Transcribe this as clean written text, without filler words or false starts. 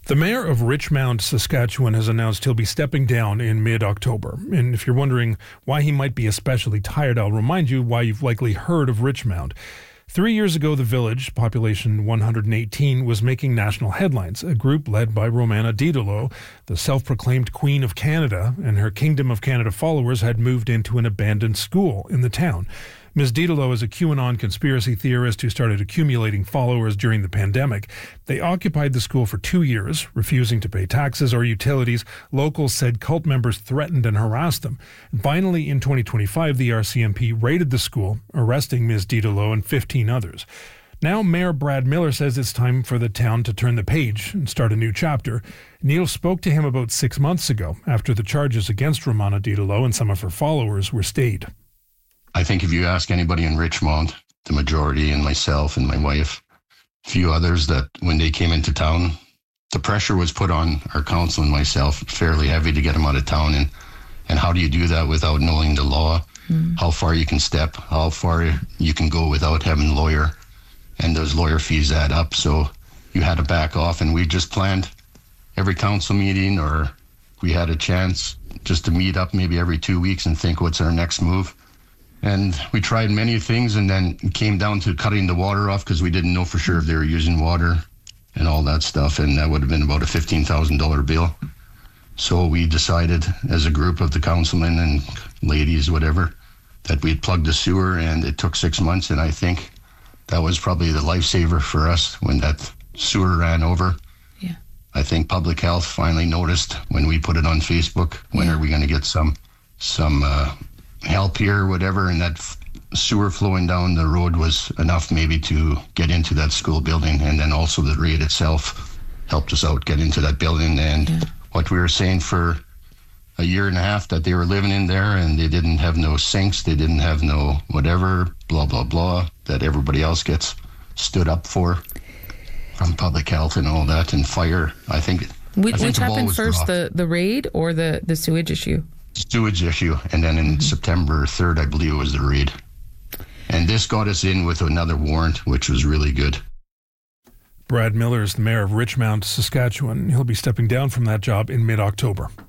The mayor of Richmond, Saskatchewan, has announced he'll be stepping down in mid-October. And if you're wondering why he might be especially tired, I'll remind you why you've likely heard of Richmond. 3 years ago, the village, population 118, was making national headlines. A group led by Romana Didulo, the self-proclaimed Queen of Canada, and her Kingdom of Canada followers had moved into an abandoned school in the town. Ms. Didulo is a QAnon conspiracy theorist who started accumulating followers during the pandemic. They occupied the school for 2 years, refusing to pay taxes or utilities. Locals said cult members threatened and harassed them. And finally, in 2025, the RCMP raided the school, arresting Ms. Didulo and 15 others. Now, Mayor Brad Miller says it's time for the town to turn the page and start a new chapter. Neil spoke to him about 6 months ago after the charges against Romana Didulo and some of her followers were stayed. I think if you ask anybody in Richmond, the majority, and myself and my wife, a few others, that when they came into town, the pressure was put on our council and myself fairly heavy to get them out of town. And how do you do that without knowing the law, how far you can step, how far you can go without having a lawyer, and those lawyer fees add up. So you had to back off, and we just planned every council meeting, or we had a chance just to meet up maybe every 2 weeks and think, what's our next move? And we tried many things, and then it came down to cutting the water off because we didn't know for sure if they were using water and all that stuff. And that would have been about a $15,000 bill. So we decided as a group of the councilmen and ladies, whatever, that we'd plug the sewer, and it took 6 months. And I think that was probably the lifesaver for us when that sewer ran over. Yeah. I think public health finally noticed when we put it on Facebook, when are we going to get some help here or whatever, and that sewer flowing down the road was enough maybe to get into that school building. And then also the raid itself helped us out get into that building. And what we were saying for a year and a half, that they were living in there and they didn't have no sinks, they didn't have no whatever, blah, blah, blah, that everybody else gets stood up for from public health and all that, and fire. Which happened first, the raid or the sewage issue? Sewage issue, and then in September 3rd, I believe it was the raid. And this got us in with another warrant, which was really good. Brad Miller is the mayor of Richmond, Saskatchewan. He'll be stepping down from that job in mid-October.